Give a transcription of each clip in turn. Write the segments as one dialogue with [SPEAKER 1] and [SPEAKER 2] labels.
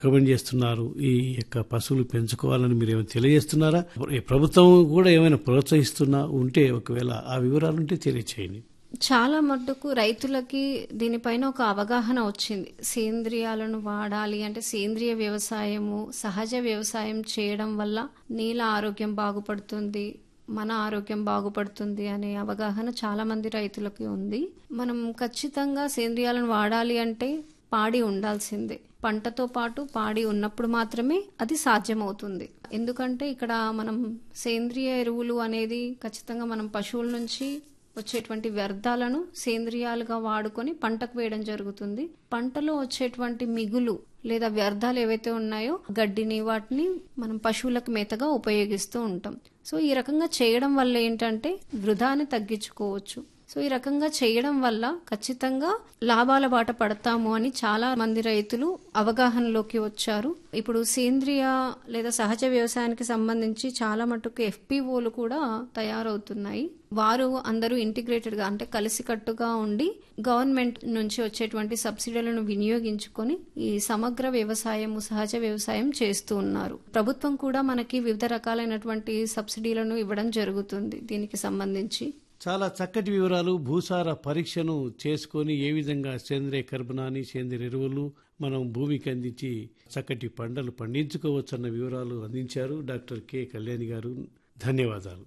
[SPEAKER 1] Recommend చేస్తున్నారు ఈ యొక్క పశువులు పెంచుకోవాలని మీరు ఏమైనా తెలియజేస్తున్నారా? ఈ ప్రభుత్వం కూడా ఏమైనా ప్రోత్సహిస్తున్నా ఉంటే ఒకవేళ ఆ వివరాలుంటే తెలియచేయండి.
[SPEAKER 2] చాలా మట్టుకు రైతులకి దీనిపైన ఒక అవగాహన వచ్చింది. సేంద్రియాలను వాడాలి అంటే సేంద్రియ వ్యవసాయము, సహజ వ్యవసాయం చేయడం వల్ల నేల ఆరోగ్యం బాగుపడుతుంది, మన ఆరోగ్యం బాగుపడుతుంది అనే అవగాహన చాలా మంది రైతులకి ఉంది. మనం ఖచ్చితంగా సేంద్రియాలను వాడాలి అంటే పాడి ఉండాల్సిందే. పంటతో పాటు పాడి ఉన్నప్పుడు మాత్రమే అది సాధ్యమవుతుంది. ఎందుకంటే ఇక్కడ మనం సేంద్రియ ఎరువులు అనేది ఖచ్చితంగా మనం పశువుల నుంచి వచ్చేటువంటి వ్యర్థాలను సేంద్రియాలుగా వాడుకొని పంటకు వేయడం జరుగుతుంది. పంటలో వచ్చేటువంటి మిగులు లేదా వ్యర్థాలు ఏవైతే ఉన్నాయో గడ్డిని వాటిని మనం పశువులకు మేతగా ఉపయోగిస్తూ ఉంటాం. సో ఈ రకంగా చేయడం వల్ల ఏంటంటే వృధాని తగ్గించుకోవచ్చు. సో ఈ రకంగా చేయడం వల్ల ఖచ్చితంగా లాభాల బాట పడతాము అని చాలా మంది రైతులు అవగాహనలోకి వచ్చారు. ఇప్పుడు సేంద్రియ లేదా సహజ వ్యవసాయానికి సంబంధించి చాలా మటుకు FPOలు కూడా తయారవుతున్నాయి. వారు అందరూ ఇంటిగ్రేటెడ్ గా అంటే కలిసికట్టుగా ఉండి గవర్నమెంట్ నుంచి వచ్చేటువంటి సబ్సిడీలను వినియోగించుకొని ఈ సమగ్ర వ్యవసాయం, సహజ వ్యవసాయం చేస్తూ ఉన్నారు. ప్రభుత్వం కూడా మనకి వివిధ రకాలైనటువంటి సబ్సిడీలను ఇవ్వడం జరుగుతుంది దీనికి సంబంధించి.
[SPEAKER 1] చాలా చక్కటి వివరాలు. భూసార పరీక్షను చేసుకొని ఏ విధంగా సేంద్రియ కర్బనాన్ని, సేంద్రియ ఎరువులు మనం భూమికి అందించి చక్కటి పంటలు పండించుకోవచ్చన్న వివరాలు అందించారు డాక్టర్ కె కళ్యాణి గారు. ధన్యవాదాలు.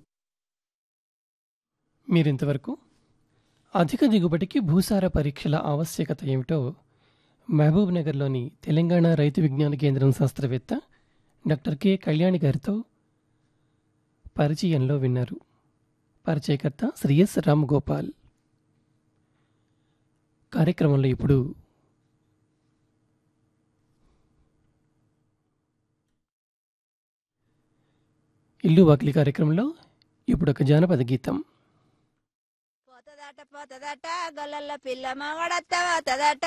[SPEAKER 3] మీరింతవరకు అధిక దిగుబడికి భూసార పరీక్షల ఆవశ్యకత ఏమిటో మహబూబ్ నగర్లోని తెలంగాణ రైతు విజ్ఞాన కేంద్రం శాస్త్రవేత్త డాక్టర్ కె కళ్యాణి గారితో పరిచయంలో విన్నారు. పరిచయకర్త శ్రీ ఎస్ రామ్ గోపాల్. కార్యక్రమంలో ఇప్పుడు ఇల్లు వాకిలి కార్యక్రమంలో ఇప్పుడు ఒక జానపద గీతం.
[SPEAKER 4] పోతదట గొల్లల పిల్ల మగడత్త